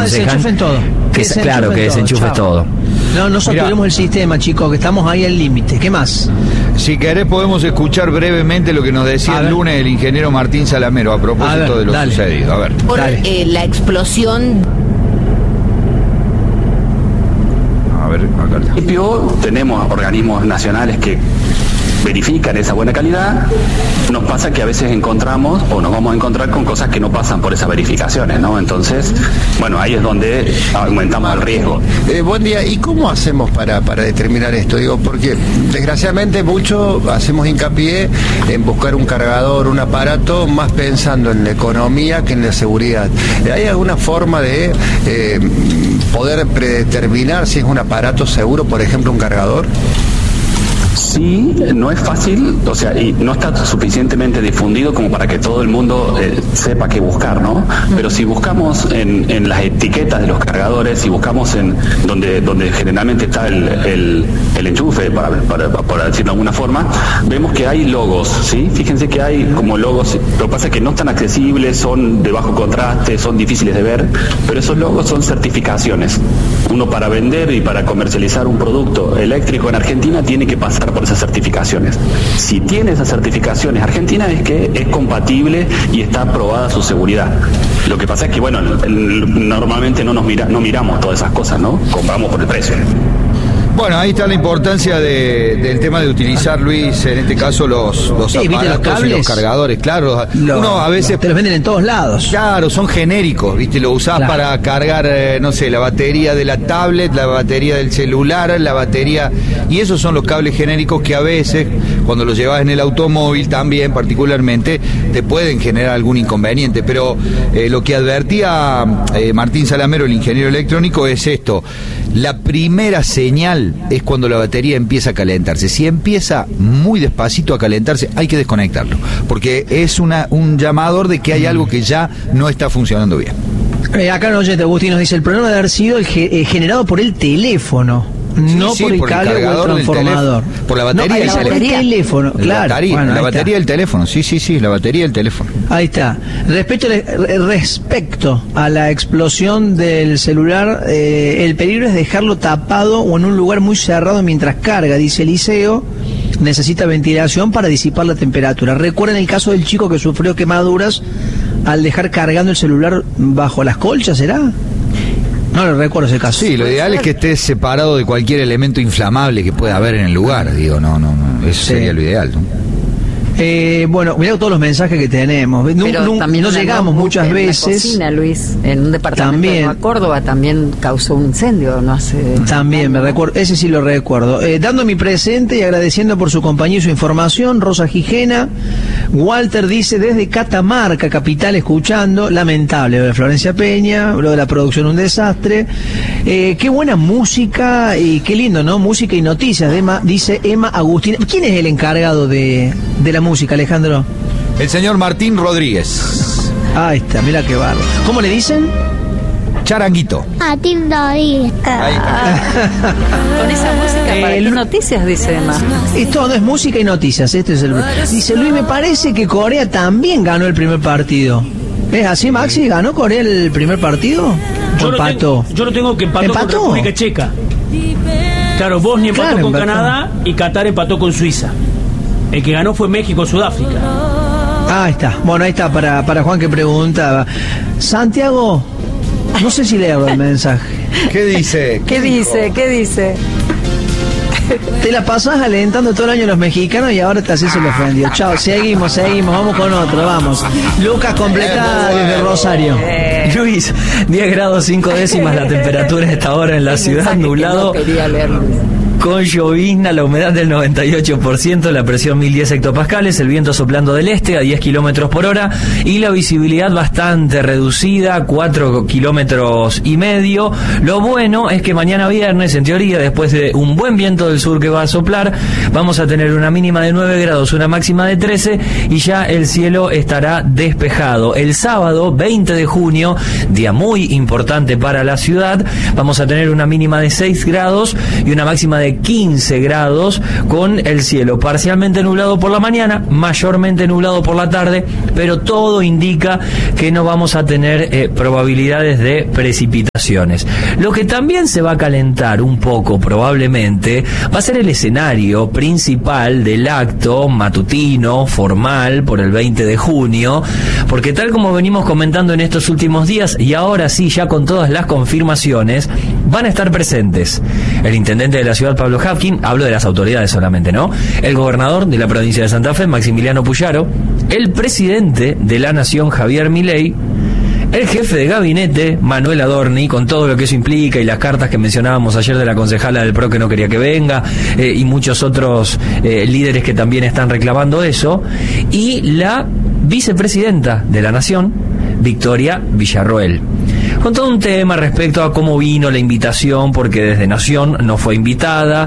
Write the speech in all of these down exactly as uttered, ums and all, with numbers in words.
desenchufen todo. Que, desenchufen claro, que desenchufes todo. No, no saturemos el sistema, chicos, que estamos ahí al límite. ¿Qué más? Si querés podemos escuchar brevemente lo que nos decía el lunes el ingeniero Martín Salamero a propósito a ver, de lo dale. sucedido. A ver. Por eh, la explosión. A ver, acá. En principio tenemos organismos nacionales que verifican esa buena calidad. Nos pasa que a veces encontramos o nos vamos a encontrar con cosas que no pasan por esas verificaciones, ¿no? Entonces, bueno, ahí es donde aumentamos el riesgo. Eh, buen día, ¿y cómo hacemos para, para determinar esto? Digo, porque desgraciadamente mucho hacemos hincapié en buscar un cargador, un aparato, más pensando en la economía que en la seguridad. ¿Hay alguna forma de eh, poder predeterminar si es un aparato seguro, por ejemplo, un cargador? Sí, no es fácil, o sea, y no está suficientemente difundido como para que todo el mundo eh, sepa qué buscar, ¿no? Pero si buscamos en, en las etiquetas de los cargadores, si buscamos en donde donde generalmente está el, el, el enchufe, para, para, para decirlo de alguna forma, vemos que hay logos, ¿sí? Fíjense que hay como logos, lo que pasa es que no están accesibles, son de bajo contraste, son difíciles de ver, pero esos logos son certificaciones. Uno para vender y para comercializar un producto eléctrico en Argentina tiene que pasar por esas certificaciones. Si tiene esas certificaciones Argentina es que es compatible y está aprobada su seguridad. Lo que pasa es que, bueno, normalmente no nos mira, no miramos todas esas cosas, ¿no? Compramos por el precio. Bueno, ahí está la importancia de, del tema de utilizar, Luis, en este caso los, los sí, aparatos los y los cargadores, claro. Lo, uno a veces te los venden en todos lados. Claro, son genéricos, ¿viste? Lo usás claro. para cargar, eh, no sé, la batería de la tablet, la batería del celular, la batería... Y esos son los cables genéricos que a veces, cuando los llevas en el automóvil también, particularmente, te pueden generar algún inconveniente. Pero eh, lo que advertía eh, Martín Salamero, el ingeniero electrónico, es esto. La primera señal es cuando la batería empieza a calentarse. Si empieza muy despacito a calentarse, hay que desconectarlo, porque es una, un llamador de que hay algo que ya no está funcionando bien. Eh, acá no, oyente Agustín nos dice, el problema debe haber sido el ge- eh, generado por el teléfono. No sí, por, sí, el por el cable o el transformador. Por la batería no, del la batería del teléfono, claro. La batería, bueno, la batería del teléfono, sí, sí, sí, la batería del teléfono. Ahí está. Respecto, respecto a la explosión del celular, eh, el peligro es dejarlo tapado o en un lugar muy cerrado mientras carga, dice Eliseo. Necesita ventilación para disipar la temperatura. Recuerden el caso del chico que sufrió quemaduras al dejar cargando el celular bajo las colchas, ¿será? No lo recuerdo ese caso. Sí, lo ideal es que esté separado de cualquier elemento inflamable que pueda haber en el lugar, digo, no, no, no, eso sí. sería lo ideal, ¿no? Eh, bueno, mirá todos los mensajes que tenemos. No, no, no llegamos muchas en veces. La cocina, Luis, en un departamento también, de Nueva Córdoba también causó un incendio, no hace. También me recuerdo, ese sí lo recuerdo. Eh, dando mi presente y agradeciendo por su compañía y su información, Rosa Gijena. Walter dice desde Catamarca, capital, escuchando. Lamentable lo de Florencia Peña, lo de la producción un desastre. Eh, qué buena música y qué lindo, ¿no? Música y noticias, de Emma, dice Emma Agustín. ¿Quién es el encargado de, de la música, Alejandro? El señor Martín Rodríguez. Ahí está, mira qué barro. ¿Cómo le dicen? Charanguito. Martín Rodríguez. Ahí está. Con esa música, ¿para eh, qué noticias? Dice Emma. Esto no es música y noticias. Este es el... Dice Luis, me parece que Corea también ganó el primer partido. ¿Es así, Maxi? ¿Ganó Corea el primer partido? Yo ¿O empató? Tengo, yo lo tengo que empató, ¿Empató? con República Checa. Claro, Bosnia empató claro, con empató. Canadá y Qatar empató con Suiza. El que ganó fue México-Sudáfrica. Ah, ahí está. Bueno, ahí está para, para Juan que preguntaba. Santiago, no sé si leo el mensaje. ¿Qué dice? ¿Qué, ¿Qué dice? ¿Qué dice? Te la pasás alentando todo el año a los mexicanos y ahora te haces el ofendido. Chao, seguimos, seguimos, vamos con otro, vamos. Lucas, completa desde Rosario. Eh, Luis, diez grados cinco décimas la temperatura a esta hora en la ciudad, nublado. No quería leer, Luis. Con llovizna, la humedad del noventa y ocho por ciento, la presión mil diez hectopascales, el viento soplando del este a diez kilómetros por hora y la visibilidad bastante reducida, cuatro kilómetros y medio. Lo bueno es que mañana viernes, en teoría, después de un buen viento del sur que va a soplar, vamos a tener una mínima de nueve grados, una máxima de trece y ya el cielo estará despejado. El sábado, veinte de junio, día muy importante para la ciudad, vamos a tener una mínima de seis grados y una máxima de de quince grados, con el cielo parcialmente nublado por la mañana, mayormente nublado por la tarde, pero todo indica que no vamos a tener eh, probabilidades de precipitaciones. Lo que también se va a calentar un poco probablemente va a ser el escenario principal del acto matutino formal por el veinte de junio, porque tal como venimos comentando en estos últimos días, y ahora sí ya con todas las confirmaciones, van a estar presentes el intendente de la ciudad, Pablo Hapkin, hablo de las autoridades solamente, ¿no? El gobernador de la provincia de Santa Fe, Maximiliano Puyaro, el presidente de la Nación, Javier Milei, el jefe de gabinete, Manuel Adorni, con todo lo que eso implica y las cartas que mencionábamos ayer de la concejala del P R O que no quería que venga, eh, y muchos otros eh, líderes que también están reclamando eso, y la vicepresidenta de la Nación, Victoria Villarroel, con todo un tema respecto a cómo vino la invitación, porque desde Nación no fue invitada.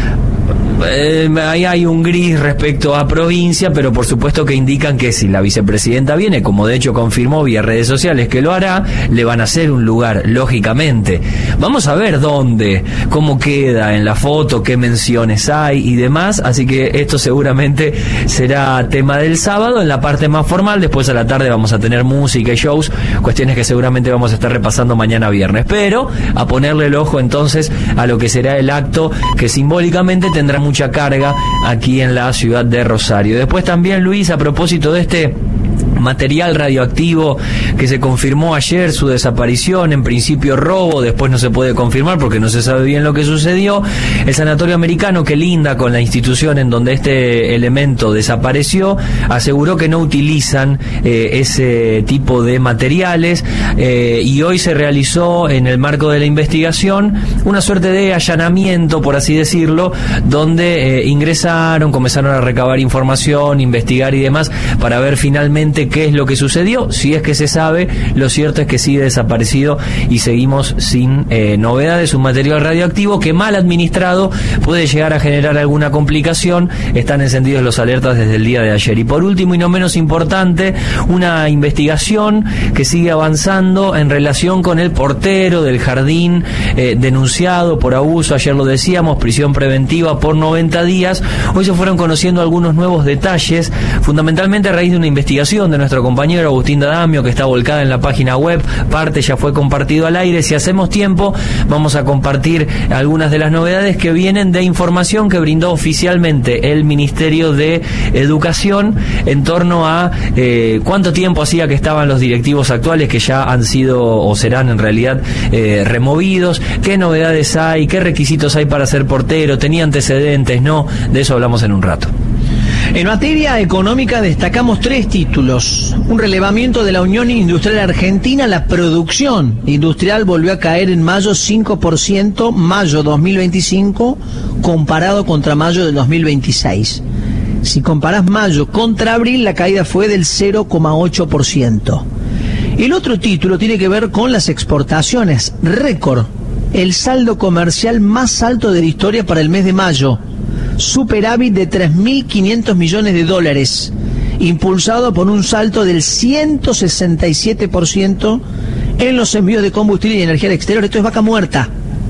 Eh, ahí hay un gris respecto a provincia, pero por supuesto que indican que si la vicepresidenta viene, como de hecho confirmó vía redes sociales que lo hará, le van a hacer un lugar, lógicamente. Vamos a ver dónde, cómo queda en la foto, qué menciones hay y demás, así que esto seguramente será tema del sábado en la parte más formal. Después a la tarde vamos a tener música y shows, cuestiones que seguramente vamos a estar repasando mañana viernes, pero a ponerle el ojo entonces a lo que será el acto, que simbólicamente tendrá mucha carga aquí en la ciudad de Rosario. Después también, Luis, a propósito de este material radioactivo que se confirmó ayer su desaparición, en principio robo, después no se puede confirmar porque no se sabe bien lo que sucedió. El Sanatorio Americano, que linda con la institución en donde este elemento desapareció, aseguró que no utilizan eh, ese tipo de materiales, eh, y hoy se realizó en el marco de la investigación una suerte de allanamiento, por así decirlo, donde eh, ingresaron, comenzaron a recabar información, investigar y demás, para ver finalmente qué es lo que sucedió. Si es que se sabe, lo cierto es que sigue desaparecido y seguimos sin eh, novedades. Un material radioactivo que, mal administrado, puede llegar a generar alguna complicación. Están encendidos los alertas desde el día de ayer. Y por último, y no menos importante, una investigación que sigue avanzando en relación con el portero del jardín eh, denunciado por abuso. Ayer lo decíamos, prisión preventiva por noventa días. Hoy se fueron conociendo algunos nuevos detalles, fundamentalmente a raíz de una investigación de nuestro compañero Agustín D'Adamio, que está volcada en la página web. Parte ya fue compartido al aire. Si hacemos tiempo, vamos a compartir algunas de las novedades que vienen de información que brindó oficialmente el Ministerio de Educación en torno a eh, cuánto tiempo hacía que estaban los directivos actuales, que ya han sido o serán en realidad eh, removidos, qué novedades hay, qué requisitos hay para ser portero, tenía antecedentes, no, de eso hablamos en un rato. En materia económica destacamos tres títulos. Un relevamiento de la Unión Industrial Argentina. La producción industrial volvió a caer en mayo cinco por ciento, mayo dos mil veinticinco, comparado contra mayo del dos mil veintiséis. Si comparás mayo contra abril, la caída fue del cero coma ocho por ciento. El otro título tiene que ver con las exportaciones. Récord. El saldo comercial más alto de la historia para el mes de mayo. Superávit de tres mil quinientos millones de dólares, impulsado por un salto del ciento sesenta y siete por ciento en los envíos de combustible y energía al exterior. Esto es vaca muerta.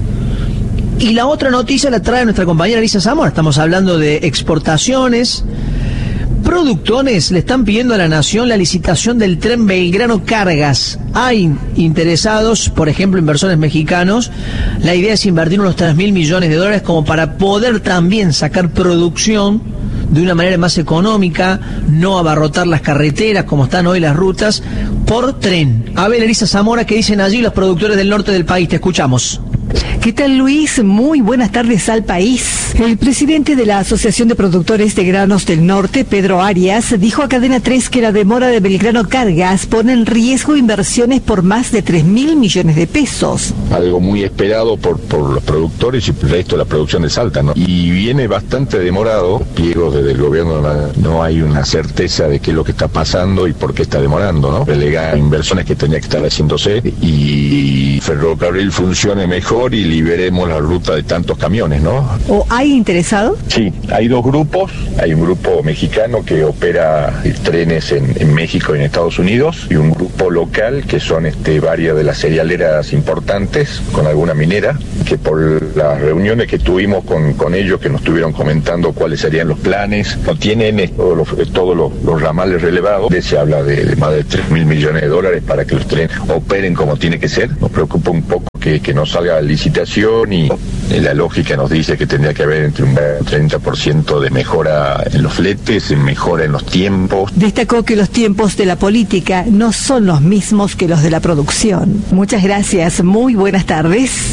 Y la otra noticia la trae nuestra compañera Lisa Zamora. Estamos hablando de exportaciones. Productores le están pidiendo a la Nación la licitación del tren Belgrano Cargas. Hay interesados, por ejemplo, inversores mexicanos. La idea es invertir unos tres mil millones de dólares como para poder también sacar producción de una manera más económica, no abarrotar las carreteras como están hoy las rutas, por tren. A ver, Elisa Zamora, ¿qué dicen allí los productores del norte del país? Te escuchamos. ¿Qué tal, Luis? Muy buenas tardes al país. El presidente de la Asociación de Productores de Granos del Norte, Pedro Arias, dijo a Cadena tres que la demora de Belgrano Cargas pone en riesgo inversiones por más de tres mil millones de pesos. Algo muy esperado por, por los productores y el resto de la producción de Salta, ¿no? Y viene bastante demorado. Pliegos desde el gobierno no hay una certeza de qué es lo que está pasando y por qué está demorando, ¿no? Delega inversiones que tenía que estar haciéndose y Ferrocarril funcione mejor y liberemos la ruta de tantos camiones, ¿no? ¿O hay interesado? Sí, hay dos grupos. Hay un grupo mexicano que opera trenes en, en México y en Estados Unidos, y un grupo local que son este, varias de las cerealeras importantes, con alguna minera, que por las reuniones que tuvimos con, con ellos, que nos estuvieron comentando cuáles serían los planes, no tienen eh, todos los, todos los, los ramales relevados. Se habla de, de más de tres mil millones de dólares para que los trenes operen como tiene que ser. Nos preocupa un poco que, que no salga licitación, y la lógica nos dice que tendría que haber entre un treinta por ciento de mejora en los fletes, en mejora en los tiempos. Destacó que los tiempos de la política no son los mismos que los de la producción. Muchas gracias, muy buenas tardes.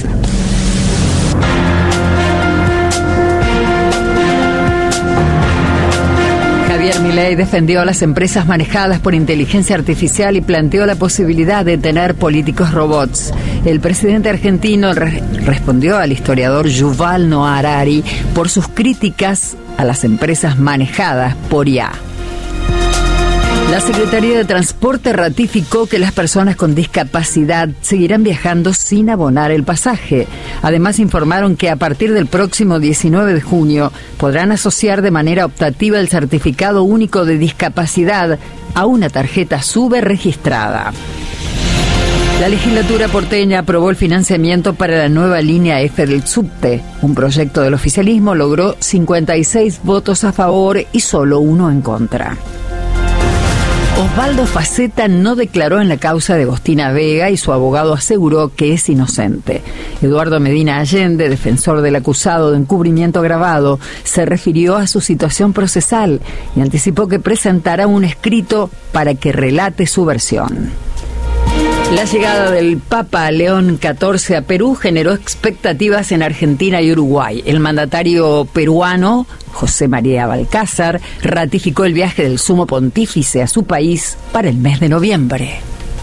Javier Milei defendió a las empresas manejadas por inteligencia artificial y planteó la posibilidad de tener políticos robots. El presidente argentino re- respondió al historiador Yuval Noah Harari por sus críticas a las empresas manejadas por I A. La Secretaría de Transporte ratificó que las personas con discapacidad seguirán viajando sin abonar el pasaje. Además, informaron que a partir del próximo diecinueve de junio podrán asociar de manera optativa el certificado único de discapacidad a una tarjeta SUBE registrada. La legislatura porteña aprobó el financiamiento para la nueva línea F del subte. Un proyecto del oficialismo logró cincuenta y seis votos a favor y solo uno en contra. Osvaldo Faceta no declaró en la causa de Agostina Vega y su abogado aseguró que es inocente. Eduardo Medina Allende, defensor del acusado de encubrimiento agravado, se refirió a su situación procesal y anticipó que presentará un escrito para que relate su versión. La llegada del Papa León catorce a Perú generó expectativas en Argentina y Uruguay. El mandatario peruano, José María Balcázar, ratificó el viaje del sumo pontífice a su país para el mes de noviembre.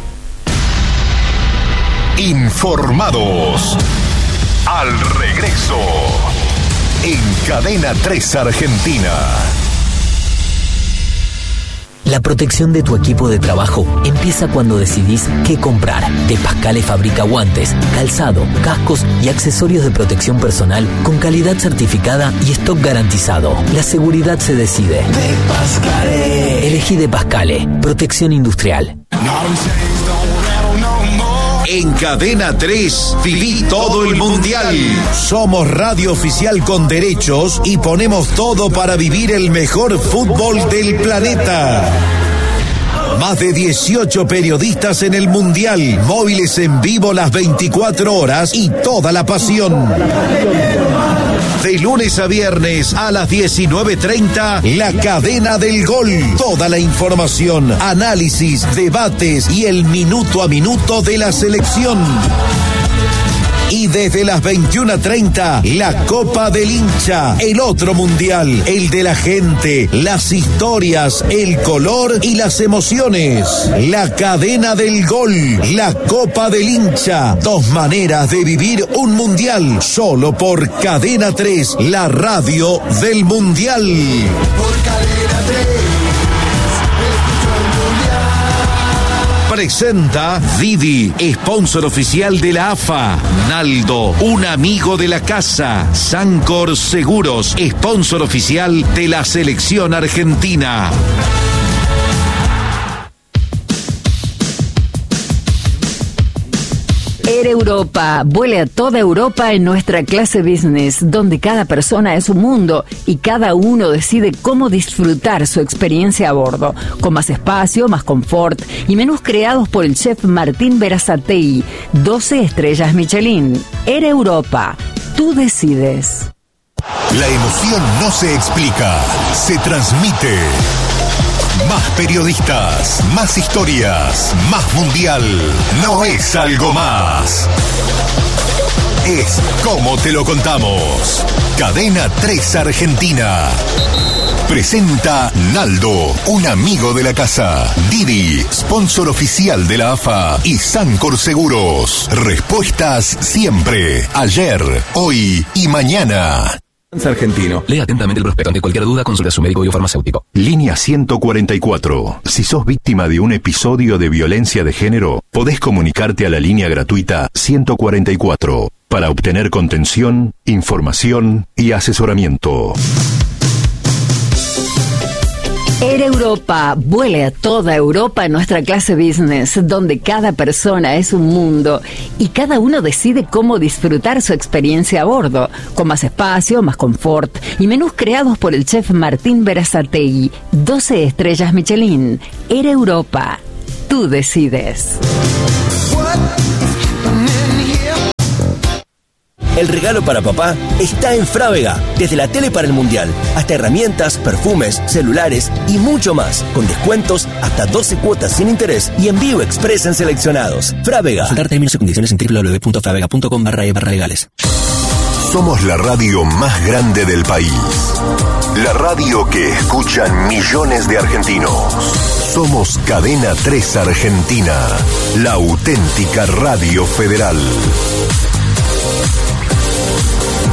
Informados. Al regreso. En Cadena tres Argentina. La protección de tu equipo de trabajo empieza cuando decidís qué comprar. De Pascale fabrica guantes, calzado, cascos y accesorios de protección personal con calidad certificada y stock garantizado. La seguridad se decide. De Pascale. Elegí De Pascale. Protección industrial. En Cadena tres, viví todo el Mundial. Somos radio oficial con derechos y ponemos todo para vivir el mejor fútbol del planeta. Más de dieciocho periodistas en el Mundial, móviles en vivo las veinticuatro horas y toda la pasión. De lunes a viernes a las diecinueve treinta, La Cadena del Gol. Toda la información, análisis, debates y el minuto a minuto de la selección. Y desde las veintiuna treinta, la Copa del Hincha, el otro mundial, el de la gente, las historias, el color y las emociones. La Cadena del Gol, la Copa del Hincha, dos maneras de vivir un mundial, solo por Cadena tres, la radio del mundial. Por Cadena tres. Presenta Didi, sponsor oficial de la A F A. Naldo, un amigo de la casa. Sancor Seguros, sponsor oficial de la selección argentina. Air Europa, vuele a toda Europa en nuestra clase business, donde cada persona es un mundo y cada uno decide cómo disfrutar su experiencia a bordo, con más espacio, más confort y menús creados por el chef Martín Berazategui, doce estrellas Michelin. Air Europa, tú decides. La emoción no se explica, se transmite. Más periodistas, más historias, más mundial. No es algo más. Es como te lo contamos. Cadena tres Argentina. Presenta Naldo, un amigo de la casa. Didi, sponsor oficial de la A F A. Y Sancor Seguros. Respuestas siempre. Ayer, hoy y mañana. Argentino. Lea atentamente el prospecto. Ante cualquier duda, consulte a su médico biofarmacéutico. Línea ciento cuarenta y cuatro. Si sos víctima de un episodio de violencia de género, podés comunicarte a la línea gratuita ciento cuarenta y cuatro para obtener contención, información y asesoramiento. Air Europa, vuele a toda Europa en nuestra clase business, donde cada persona es un mundo y cada uno decide cómo disfrutar su experiencia a bordo, con más espacio, más confort y menús creados por el chef Martín Berazategui. doce estrellas Michelin. Air Europa, tú decides. El regalo para papá está en Frávega. Desde la tele para el mundial, hasta herramientas, perfumes, celulares y mucho más. Con descuentos hasta doce cuotas sin interés y envío express en seleccionados. Frávega. Consultar términos y condiciones en doble u doble u doble u punto fravega punto com barra e barra legales. Somos la radio más grande del país. La radio que escuchan millones de argentinos. Somos Cadena tres Argentina. La auténtica radio federal.